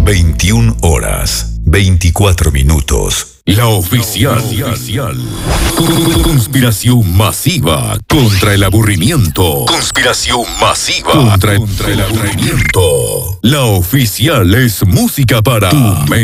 21 horas, 24 minutos. La oficial. Conspiración masiva contra el aburrimiento. Conspiración masiva contra el aburrimiento. La oficial es música para tu mente.